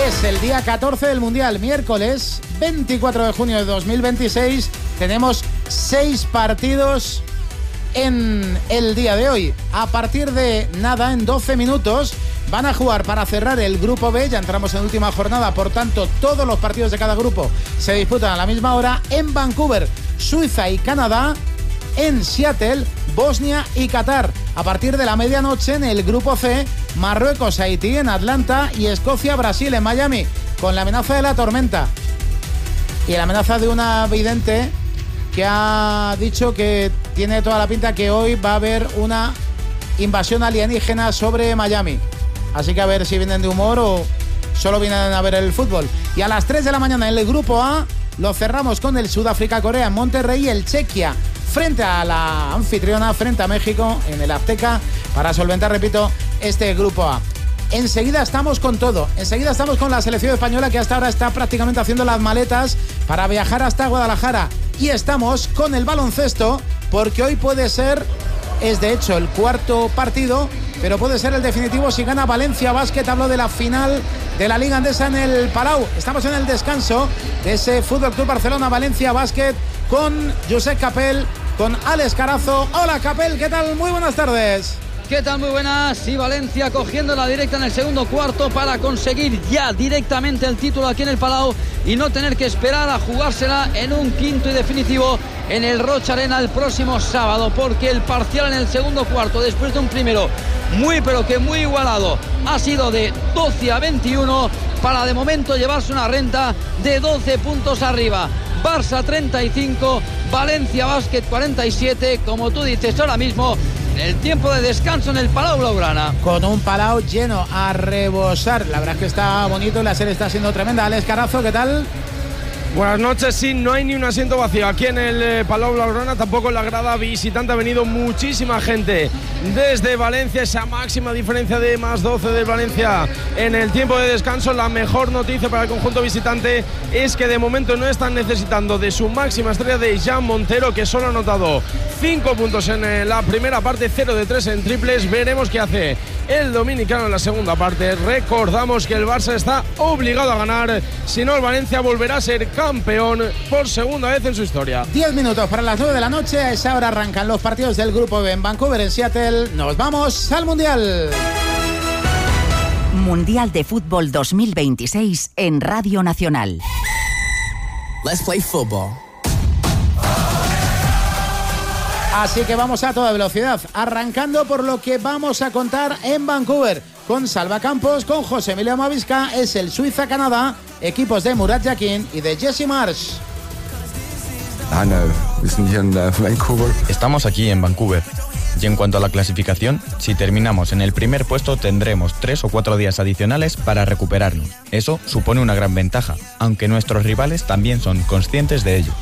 Es el día 14 del Mundial, miércoles 24 de junio de 2026. Tenemos 6 partidos en el día de hoy. A partir de nada, en 12 minutos, van a jugar para cerrar el grupo B. Ya entramos en última jornada, por tanto, todos los partidos de cada grupo se disputan a la misma hora. En Vancouver, Suiza y Canadá. En Seattle, Bosnia y Qatar. A partir de la medianoche en el grupo C, Marruecos, Haití en Atlanta y Escocia, Brasil en Miami, con la amenaza de la tormenta y la amenaza de una vidente que ha dicho que tiene toda la pinta que hoy va a haber una invasión alienígena sobre Miami. Así que a ver si vienen de humor o solo vienen a ver el fútbol. Y a las 3 de la mañana en el grupo A lo cerramos con el Sudáfrica-Corea en Monterrey y el Chequia frente a la anfitriona, frente a México en el Azteca, para solventar, repito, este grupo A. Enseguida estamos con todo. Enseguida estamos con la selección española, que hasta ahora está prácticamente haciendo las maletas para viajar hasta Guadalajara. Y estamos con el baloncesto, porque hoy puede ser, es de hecho el cuarto partido, pero puede ser el definitivo si gana Valencia Basket. Hablo de la final de la Liga Endesa en el Palau. Estamos en el descanso de ese Fútbol Club Barcelona Valencia Basket con Josep Capel, con Alex Carazo. Hola Capel, ¿qué tal? Muy buenas tardes. ¿Qué tal? Muy buenas. Y Valencia cogiendo la directa en el segundo cuarto para conseguir ya directamente el título aquí en el Palau y no tener que esperar a jugársela en un quinto y definitivo en el Rocha Arena el próximo sábado, porque el parcial en el segundo cuarto, después de un primero muy pero que muy igualado, ha sido de 12-21 para de momento llevarse una renta de 12 puntos arriba. Barça 35, Valencia Basket 47, como tú dices ahora mismo, en el tiempo de descanso en el Palau Blaugrana. Con un Palau lleno a rebosar. La verdad es que está bonito y la serie está siendo tremenda. Alex Carazo, ¿qué tal? Buenas noches. Sí, no hay ni un asiento vacío aquí en el Palau Blaugrana, tampoco en la grada visitante. Ha venido muchísima gente desde Valencia, esa máxima diferencia de más 12 del Valencia en el tiempo de descanso. La mejor noticia para el conjunto visitante es que de momento no están necesitando de su máxima estrella, de Jan Montero, que solo ha anotado 5 puntos en la primera parte, 0 de 3 en triples. Veremos qué hace el dominicano en la segunda parte. Recordamos que el Barça está obligado a ganar, si no el Valencia volverá a ser campeón por segunda vez en su historia. 10 minutos para las 9 de la noche. A esa hora arrancan los partidos del grupo B en Vancouver, en Seattle. Nos vamos al Mundial. Mundial de Fútbol 2026 en Radio Nacional. Let's play football. Así que vamos a toda velocidad, arrancando por lo que vamos a contar en Vancouver, con Salva Campos, con José Emilio Amavisca. Es el Suiza-Canadá, equipos de Murat Yakin y de Jesse Marsh. Estamos aquí en Vancouver. Y en cuanto a la clasificación, si terminamos en el primer puesto tendremos 3 o 4 días adicionales para recuperarnos. Eso supone una gran ventaja, aunque nuestros rivales también son conscientes de ello.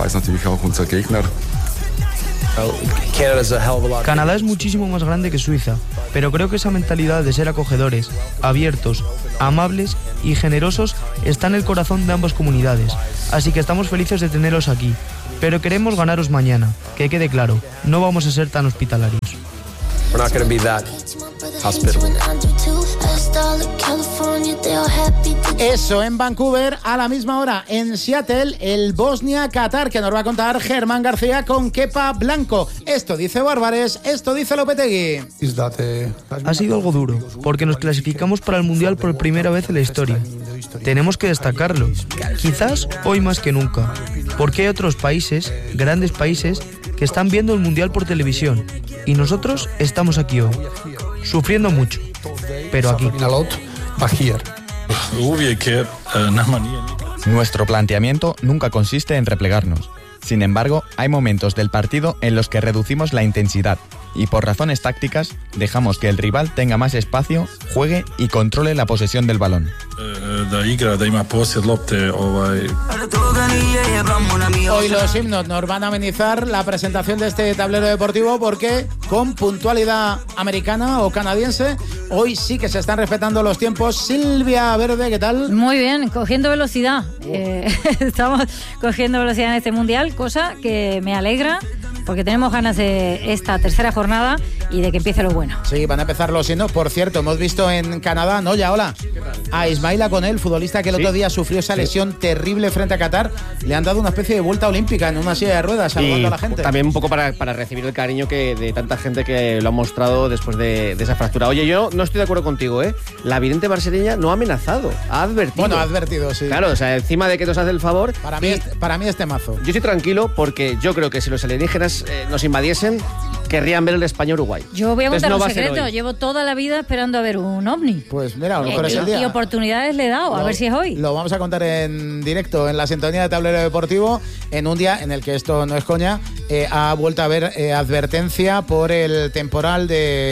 Canadá es muchísimo más grande que Suiza, pero creo que esa mentalidad de ser acogedores, abiertos, amables y generosos está en el corazón de ambas comunidades, así que estamos felices de tenerlos aquí, pero queremos ganaros mañana, que quede claro, no vamos a ser tan hospitalarios. Eso en Vancouver. A la misma hora en Seattle, el Bosnia-Qatar, que nos va a contar Germán García con Kepa Blanco. Esto dice Bárbares, esto dice Lopetegui. Ha sido algo duro, porque nos clasificamos para el Mundial por primera vez en la historia. Tenemos que destacarlo, quizás hoy más que nunca, porque hay otros países, grandes países, que están viendo el Mundial por televisión, y nosotros estamos aquí hoy, sufriendo mucho, pero aquí. Nuestro planteamiento nunca consiste en replegarnos. Sin embargo, hay momentos del partido en los que reducimos la intensidad y por razones tácticas dejamos que el rival tenga más espacio, juegue y controle la posesión del balón. Hoy los himnos nos van a amenizar la presentación de este tablero deportivo, porque con puntualidad americana o canadiense hoy sí que se están respetando los tiempos. Silvia Verde, ¿qué tal? Muy bien, cogiendo velocidad. Estamos cogiendo velocidad en este mundial, cosa que me alegra porque tenemos ganas de esta tercera jornada y de que empiece lo bueno. Sí, van a empezar los signos. Por cierto, hemos visto en Canadá, ¿no? Ya, hola. A Ismaila Conel, futbolista que el otro día sufrió esa lesión terrible frente a Qatar, le han dado una especie de vuelta olímpica en una silla de ruedas, saludando a la gente. También un poco para recibir el cariño de tanta gente que lo ha mostrado después de esa fractura. Oye, yo no estoy de acuerdo contigo, ¿eh? La vidente brasileña no ha amenazado, ha advertido. Bueno, ha advertido, sí. Claro, o sea, encima de que nos hace el favor. Para mí este mazo. Yo estoy tranquilo porque yo creo que si los alienígenas nos invadiesen, querrían ver el España-Uruguay. Yo voy a contar un secreto. Llevo toda la vida esperando a ver un ovni. Pues mira, a lo mejor es el día. Y oportunidades le he dado, a ver si es hoy. Lo vamos a contar en directo, en la sintonía de Tablero Deportivo, en un día en el que, esto no es coña, ha vuelto a haber advertencia por el temporal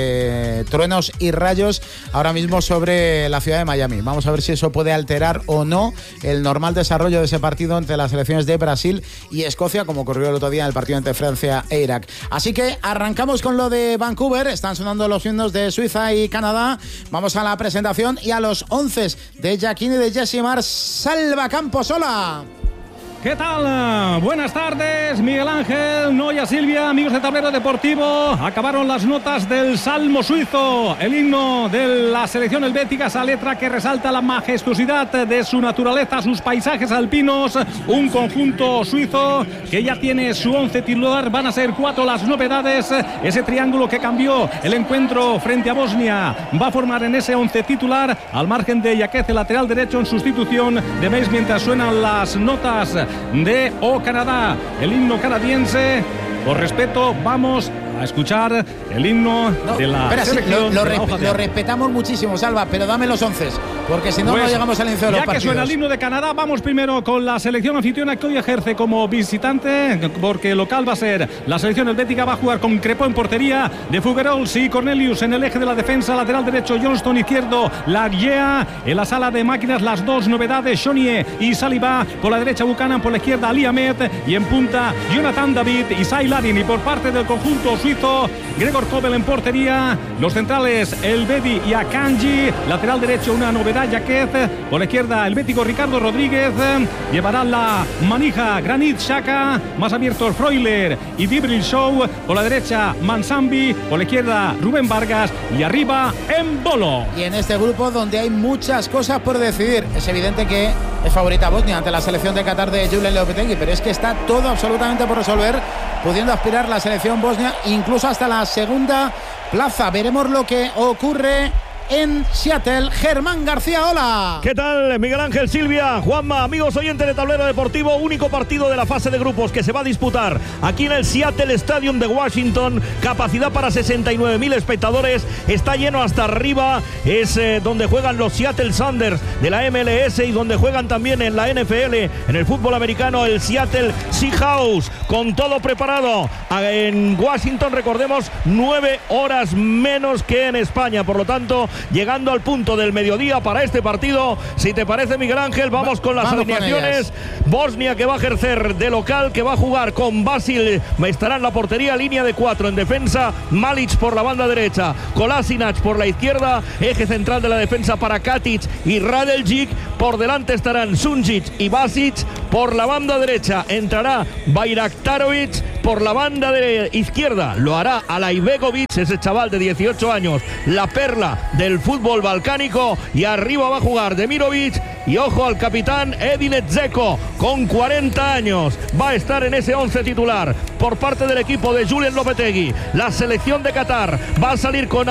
de truenos y rayos ahora mismo sobre la ciudad de Miami. Vamos a ver si eso puede alterar o no el normal desarrollo de ese partido entre las selecciones de Brasil y Escocia, como ocurrió el otro día en el partido entre Francia e Irak. Así que arrancamos con lo de Vancouver. Están sonando los himnos de Suiza y Canadá. Vamos a la presentación y a los 11 de Jacquini y de Jessimar. Salva Campos, hola. ¿Qué tal? Buenas tardes, Miguel Ángel, Noya, Silvia, amigos de Tablero Deportivo. Acabaron las notas del Salmo Suizo, el himno de la selección helvética, esa letra que resalta la majestuosidad de su naturaleza, sus paisajes alpinos. Un conjunto suizo que ya tiene su 11 titular. Van a ser 4 las novedades. Ese triángulo que cambió el encuentro frente a Bosnia va a formar en ese 11 titular, al margen de Yaquez, el lateral derecho, en sustitución de Meis, mientras suenan las notas de O Canadá, el himno canadiense. Por respeto, vamos a escuchar el himno de la selección. Lo respetamos muchísimo, Salva, pero dame los 11, porque si no, pues, no llegamos al inicio de los partidos. Ya que suena el himno de Canadá, vamos primero con la selección anfitriona, que hoy ejerce como visitante, porque local va a ser la selección helvética. Va a jugar con Crepó en portería, de Figuerols y Cornelius en el eje de la defensa, lateral derecho Johnston, izquierdo Largea. En la sala de máquinas, las dos novedades, Chonier y Saliba. Por la derecha Buchanan, por la izquierda Ali Ahmed, y en punta Jonathan David y Sai Larin. Y por parte del conjunto suizo, Gregor Kobel en portería, los centrales Elvedi y Akanji, lateral derecho una novedad Yaquez, por la izquierda el bético Ricardo Rodríguez, llevará la manija Granit Xhaka, más abiertos Freuler y Dibril Show, por la derecha Mansambi, por la izquierda Rubén Vargas y arriba Embolo. Y en este grupo donde hay muchas cosas por decidir, es evidente que es favorita Bosnia ante la selección de Qatar de Julen Lopetegui, pero es que está todo absolutamente por resolver, pudiendo aspirar la selección bosnia incluso hasta la segunda plaza. Veremos lo que ocurre en Seattle. Germán García, hola. ¿Qué tal, Miguel Ángel, Silvia, Juanma, amigos oyentes de Tablero Deportivo? Único partido de la fase de grupos que se va a disputar aquí en el Seattle Stadium de Washington. Capacidad para 69.000 espectadores. Está lleno hasta arriba. Es donde juegan los Seattle Sounders de la MLS y donde juegan también en la NFL, en el fútbol americano, el Seattle Seahawks. Con todo preparado en Washington, recordemos, 9 horas menos que en España. Por lo tanto, llegando al punto del mediodía para este partido. Si te parece, Miguel Ángel, vamos con las alineaciones. Bosnia, que va a ejercer de local, que va a jugar con Basil, estará en la portería, línea de 4 en defensa, Malic por la banda derecha, Kolasinac por la izquierda, eje central de la defensa para Katic y Radeljic. Por delante estarán Sunjic y Basic. Por la banda derecha entrará Bayraktarovic. Por la banda de izquierda lo hará Alaibegovic, ese chaval de 18 años, la perla del fútbol balcánico. Y arriba va a jugar Demirovic. Y ojo al capitán Edin Dzeko, con 40 años. Va a estar en ese 11 titular por parte del equipo de Julen Lopetegui. La selección de Qatar va a salir con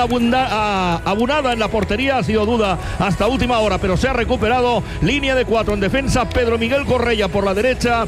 Abunada en la portería. Ha sido duda hasta última hora, pero se ha recuperado. Línea de 4 en defensa, Pedro Miguel Correia por la derecha,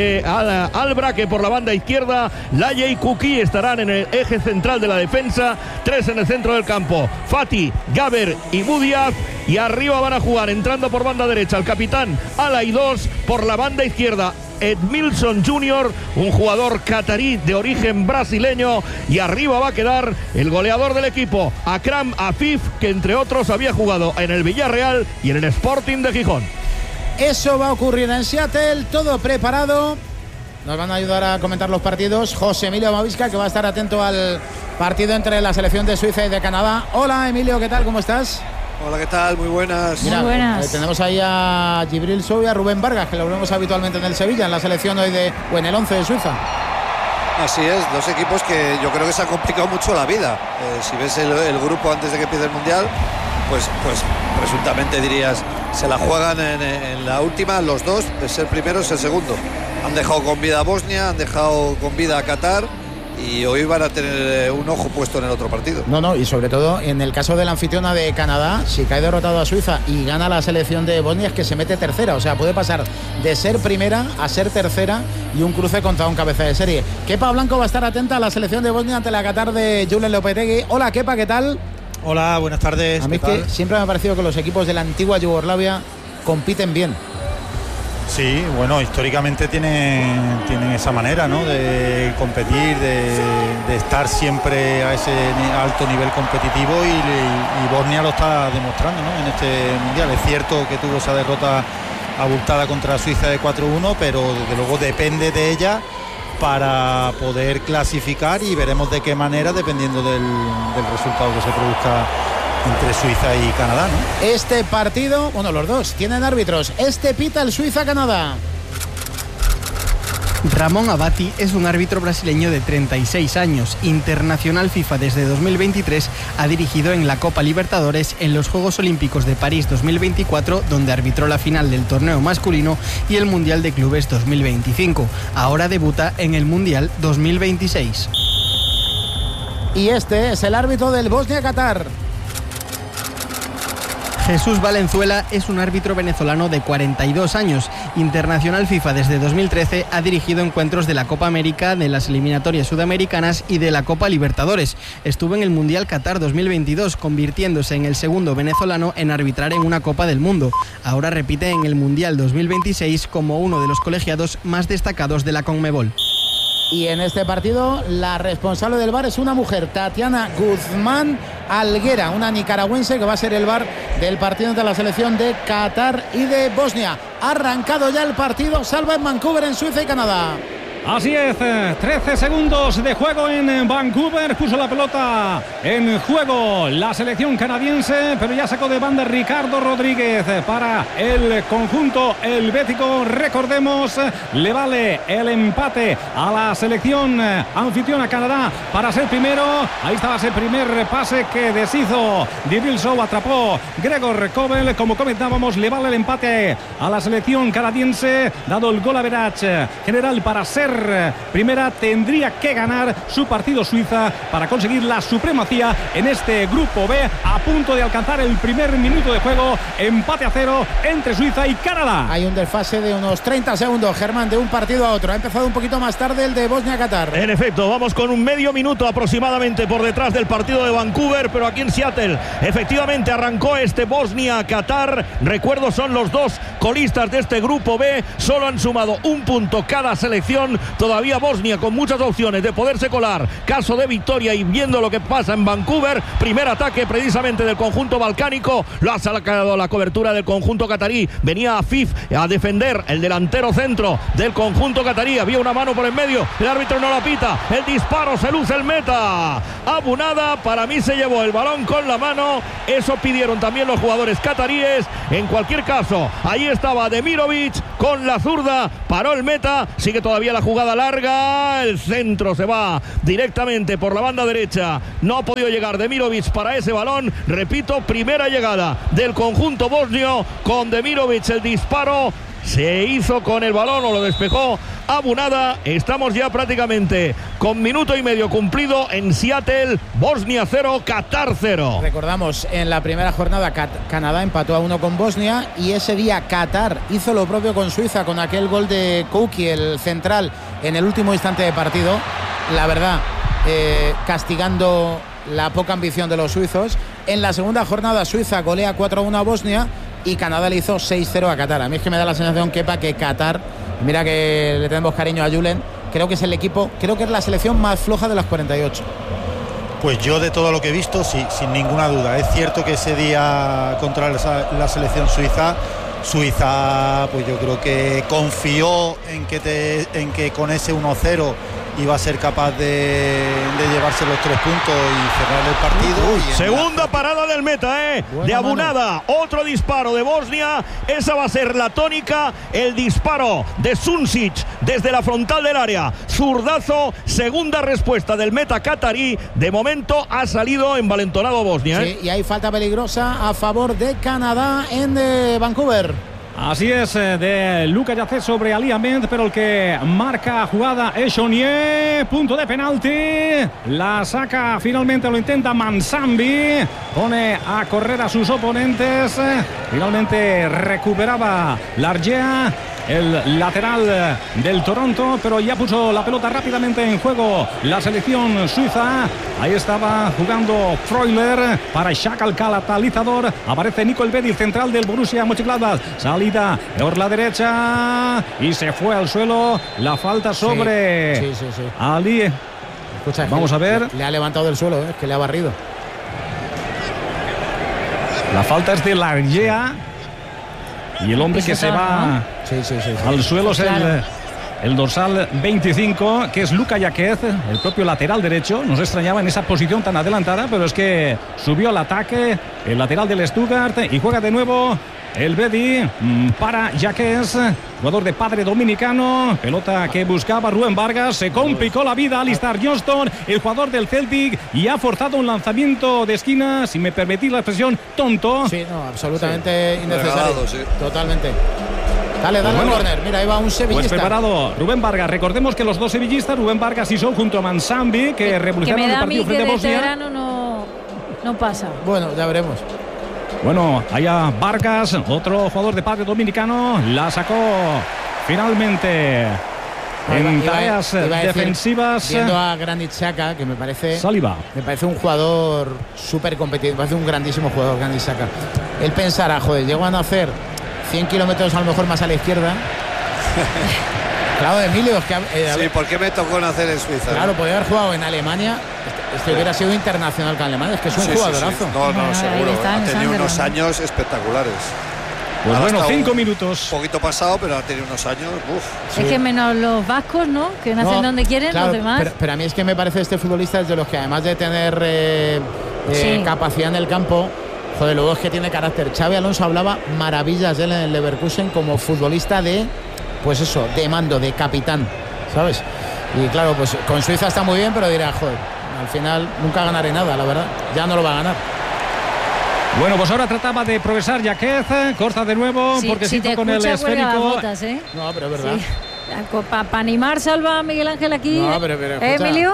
Albraque por la banda izquierda, Laye y Kuki estarán en el eje central de la defensa. 3 en el centro del campo, Fati, Gaber y Budiaz. Y arriba van a jugar, entrando por banda derecha, el capitán Alay 2, por la banda izquierda Edmilson Jr., un jugador catarí de origen brasileño. Y arriba va a quedar el goleador del equipo, Akram Afif, que entre otros había jugado en el Villarreal y en el Sporting de Gijón. Eso va a ocurrir en Seattle, todo preparado. Nos van a ayudar a comentar los partidos José Emilio Mavisca, que va a estar atento al partido entre la selección de Suiza y de Canadá. Hola, Emilio, ¿qué tal? ¿Cómo estás? Hola, ¿qué tal? Muy buenas. Mira, muy buenas. Tenemos ahí a Djibril Sow y a Rubén Vargas, que lo vemos habitualmente en el Sevilla, en la selección hoy o en el 11 de Suiza. Así es, dos equipos que yo creo que se han complicado mucho la vida. Si ves el grupo antes de que empiece el Mundial, pues presuntamente dirías, se la juegan en la última los dos, de ser primero es el segundo. Han dejado con vida a Bosnia, han dejado con vida a Qatar, y hoy van a tener un ojo puesto en el otro partido. No, y sobre todo en el caso de la anfitriona de Canadá, si cae derrotado a Suiza y gana la selección de Bosnia, es que se mete tercera, o sea, puede pasar de ser primera a ser tercera, y un cruce contra un cabeza de serie. Kepa Blanco va a estar atenta a la selección de Bosnia ante la Qatar de Julen Lopetegui. Hola Kepa, ¿qué tal? Hola, buenas tardes. A mí es que siempre me ha parecido que los equipos de la antigua Yugoslavia compiten bien. Sí, bueno, históricamente tienen esa manera, ¿no?, de competir, de estar siempre a ese alto nivel competitivo, y Bosnia lo está demostrando, ¿no?, en este Mundial. Es cierto que tuvo esa derrota abultada contra Suiza de 4-1, pero desde luego depende de ella para poder clasificar, y veremos de qué manera, dependiendo del resultado que se produzca entre Suiza y Canadá, ¿no? Este partido, bueno, los dos tienen árbitros. Este pita el Suiza-Canadá. Ramón Abati es un árbitro brasileño de 36 años, internacional FIFA desde 2023, ha dirigido en la Copa Libertadores, en los Juegos Olímpicos de París 2024, donde arbitró la final del torneo masculino, y el Mundial de Clubes 2025. Ahora debuta en el Mundial 2026. Y este es el árbitro del Bosnia-Qatar. Jesús Valenzuela es un árbitro venezolano de 42 años, internacional FIFA desde 2013, ha dirigido encuentros de la Copa América, de las eliminatorias sudamericanas y de la Copa Libertadores. Estuvo en el Mundial Qatar 2022, convirtiéndose en el segundo venezolano en arbitrar en una Copa del Mundo. Ahora repite en el Mundial 2026 como uno de los colegiados más destacados de la Conmebol. Y en este partido la responsable del VAR es una mujer, Tatiana Guzmán Alguera, una nicaragüense que va a ser el VAR del partido entre la selección de Qatar y de Bosnia. Ha arrancado ya el partido, salva en Vancouver, en Suiza y Canadá. Así es, 13 segundos de juego en Vancouver, puso la pelota en juego la selección canadiense, pero ya sacó de banda Ricardo Rodríguez para el conjunto helvético. Recordemos, le vale el empate a la selección anfitriona Canadá para ser primero. Ahí estaba ese primer pase que deshizo Djibril Sow, atrapó Gregor Kobel. Como comentábamos, le vale el empate a la selección canadiense, dado el gol average general para ser primera. Tendría que ganar su partido Suiza para conseguir la supremacía en este grupo B, a punto de alcanzar el primer minuto de juego. Empate a 0 entre Suiza y Canadá. Hay un desfase de unos 30 segundos, Germán, de un partido a otro. Ha empezado un poquito más tarde el de Bosnia-Qatar. En efecto, vamos con un medio minuto aproximadamente por detrás del partido de Vancouver, pero aquí en Seattle efectivamente arrancó este Bosnia-Qatar. Recuerdo, son los dos colistas de este grupo B, solo han sumado un punto cada selección. Todavía Bosnia con muchas opciones de poderse colar, caso de victoria, y viendo lo que pasa en Vancouver. Primer ataque precisamente del conjunto balcánico, lo ha sacado la cobertura del conjunto catarí. Venía Afif a defender, el delantero centro del conjunto catarí. Había una mano por en medio, el árbitro no la pita, el disparo, se luce el meta. Abunada, para mí se llevó el balón con la mano, eso pidieron también los jugadores cataríes. En cualquier caso, ahí estaba Demirovic con la zurda, paró el meta, sigue todavía la jugada larga, el centro se va directamente por la banda derecha, no ha podido llegar Demirovic para ese balón. Repito, primera llegada del conjunto bosnio con Demirovic, el disparo se hizo con el balón o lo despejó Abunada. Estamos ya prácticamente con minuto y medio cumplido en Seattle. Bosnia 0, Qatar 0. Recordamos, en la primera jornada Canadá empató a 1 con Bosnia, y ese día Qatar hizo lo propio con Suiza con aquel gol de Kouki, el central, en el último instante de partido. La verdad, castigando la poca ambición de los suizos. En la segunda jornada Suiza golea 4-1 a Bosnia y Canadá le hizo 6-0 a Qatar. A mí es que me da la sensación, Kepa, que Qatar, mira que le tenemos cariño a Julen, creo que es el equipo, creo que es la selección más floja de las 48. Pues yo, de todo lo que he visto, sí, sin ninguna duda. Es cierto que ese día contra la selección Suiza, pues yo creo que confió en que con ese 1-0 iba a ser capaz de llevarse los 3 puntos y cerrar el partido. Segunda parada del meta, de Abunada. Otro disparo de Bosnia. Esa va a ser la tónica. El disparo de Sunčić desde la frontal del área. Zurdazo. Segunda respuesta del meta catarí. De momento ha salido envalentonado Bosnia. Sí, y hay falta peligrosa a favor de Canadá en Vancouver. Así es, de Luka Yacet sobre Ali Ahmed, pero el que marca jugada es Chonier. Punto de penalti. La saca finalmente, lo intenta Mansambi. Pone a correr a sus oponentes. Finalmente recuperaba Largea, el lateral del Toronto, pero ya puso la pelota rápidamente en juego la selección suiza. Ahí estaba jugando Freuler para Xhaka, el catalizador. Aparece Nico Elvedi, el central del Borussia Mönchengladbach. Salida por la derecha y se fue al suelo. La falta sobre sí. Ali. Escucha, vamos a ver. Le ha levantado del suelo, que le ha barrido. La falta es de Largea. Y el hombre que se va al suelo es el dorsal 25, que es Luka Yacet, el propio lateral derecho. Nos extrañaba en esa posición tan adelantada, pero es que subió al ataque el lateral del Stuttgart y juega de nuevo el Bedi para Yacet, jugador de padre dominicano. Pelota que buscaba Rubén Vargas. Se complicó la vida Alistair Johnston, el jugador del Celtic, y ha forzado un lanzamiento de esquina, si me permitís la expresión, tonto. Sí, no, absolutamente innecesario. Totalmente. Dale, al córner. Mira, ahí va un sevillista. Pues preparado Rubén Vargas. Recordemos que los dos sevillistas, Rubén Vargas y Sol, junto a Mansambi, que revolucionaron el partido frente a Bosnia. Este verano no pasa. Bueno, ya veremos. Bueno, allá Vargas, otro jugador de padre dominicano, la sacó finalmente en tareas defensivas. Viendo a Granit Xhaka, que me parece un jugador súper competitivo, me parece un grandísimo jugador Granit Xhaka. Él pensará, joder, llegan a hacer 100 kilómetros a lo mejor más a la izquierda. Claro, Emilio, es que ¿por qué me tocó nacer en Suiza? Claro, podría haber jugado en Alemania. Hubiera sido internacional con Alemania. Es que es un jugadorazo. No, seguro. Ha tenido unos años espectaculares. Pues bueno, 5 minutos. Un poquito pasado, pero ha tenido unos años. Es que menos los vascos, ¿no? Que nacen donde quieren, claro, los demás. Pero a mí es que me parece este futbolista es de los que, además de tener capacidad en el campo, joder, luego es que tiene carácter. Xabi Alonso hablaba maravillas de él en el Leverkusen como futbolista de mando, de capitán, ¿sabes? Y claro, pues con Suiza está muy bien, pero dirá, joder, al final nunca ganaré nada, la verdad. Ya no lo va a ganar. Bueno, pues ahora trataba de progresar Yacet, corta de nuevo, porque se hizo con el esférico. Botas, No, pero es verdad. Sí. Para animar, salva a Miguel Ángel aquí. No, pero Emilio.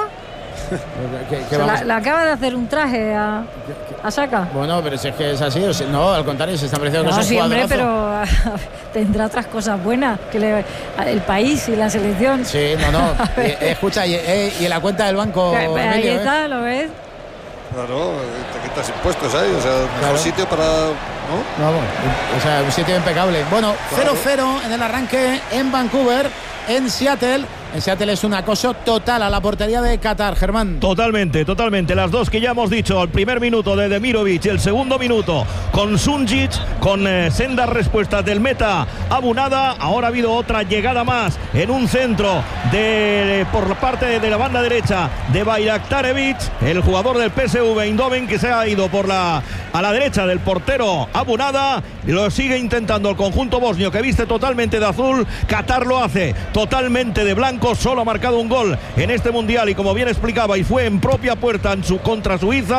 Le acaba de hacer un traje a Xhaka. Bueno, pero si es que es así, no, al contrario, se está pareciendo que es un siempre, jugadorazo. pero tendrá otras cosas buenas que el país y la selección. Sí, escucha, y en la cuenta del banco, Emilio, ahí está, ¿lo ves? Claro, te quitas impuestos ahí, mejor sitio para... ¿no? Bueno, un sitio impecable. Bueno, 0-0 en el arranque en Vancouver, en Seattle. En Seattle es un acoso total a la portería de Qatar, Germán. Totalmente. Las dos que ya hemos dicho. El primer minuto de Demirovic, el segundo minuto con Sunčić, con sendas respuestas del meta Abunada. Ahora ha habido otra llegada más en un centro por parte de la banda derecha de Bayraktarevic, el jugador del PSV Eindhoven, que se ha ido a la derecha del portero Abunada. Lo sigue intentando el conjunto bosnio, que viste totalmente de azul. Qatar lo hace totalmente de blanco. Solo ha marcado un gol en este mundial, y como bien explicaba, y fue en propia puerta contra Suiza.